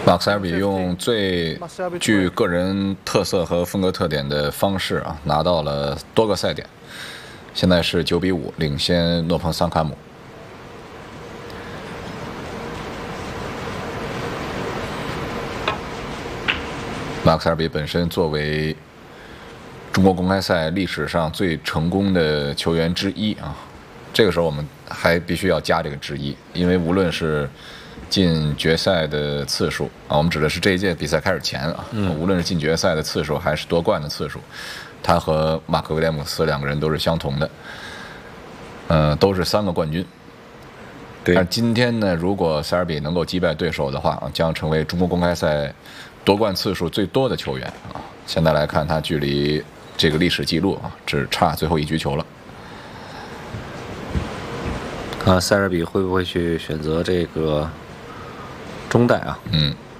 马克塞尔比用最具个人特色和风格特点的方式拿到了多个赛点，现在是9-5领先诺彭桑卡姆。马克塞尔比本身作为中国公开赛历史上最成功的球员之一这个时候我们还必须要加这个之一，因为无论是进决赛的次数我们指的是这一届比赛开始前无论是进决赛的次数还是夺冠的次数，他和马克威廉姆斯两个人都是相同的，都是3个冠军。 对。 但今天呢，如果塞尔比能够击败对手的话将成为中国公开赛夺冠次数最多的球员现在来看，他距离这个历史记录只差最后1局球了。 塞尔比会不会去选择这个中带